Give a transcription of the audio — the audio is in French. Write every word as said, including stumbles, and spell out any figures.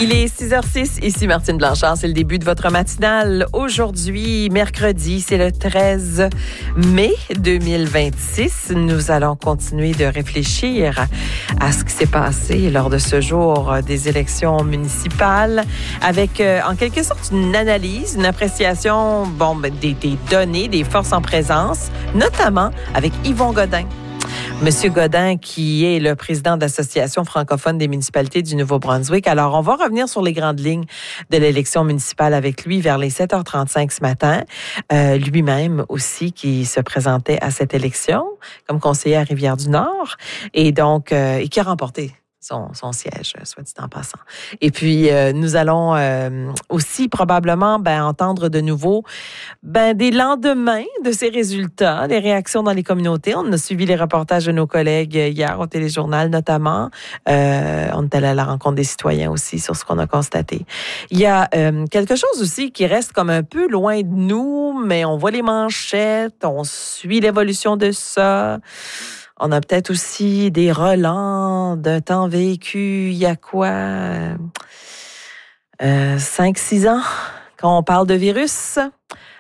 Il est six heures six, ici Martine Blanchard, c'est le début de votre matinale. Aujourd'hui, mercredi, c'est le treize mai deux mille vingt-six. Nous allons continuer de réfléchir à ce qui s'est passé lors de ce jour des élections municipales avec, euh, en quelque sorte, une analyse, une appréciation bon, ben, des, des données, des forces en présence, notamment avec Yvon Godin. Monsieur Godin, qui est le président de l'Association francophone des municipalités du Nouveau-Brunswick. Alors, on va revenir sur les grandes lignes de l'élection municipale avec lui vers les sept heures trente-cinq ce matin. Euh, lui-même aussi qui se présentait à cette élection comme conseiller à Rivière-du-Nord et donc euh, et qui a remporté Son, son siège, soit dit en passant. Et puis, euh, nous allons euh, aussi probablement ben, entendre de nouveau ben, des lendemains de ces résultats, des réactions dans les communautés. On a suivi les reportages de nos collègues hier au téléjournal notamment. Euh, on est allé à la rencontre des citoyens aussi sur ce qu'on a constaté. Il y a euh, quelque chose aussi qui reste comme un peu loin de nous, mais on voit les manchettes, on suit l'évolution de ça. On a peut-être aussi des relents d'un temps vécu il y a quoi? Euh, cinq, six ans, quand on parle de virus.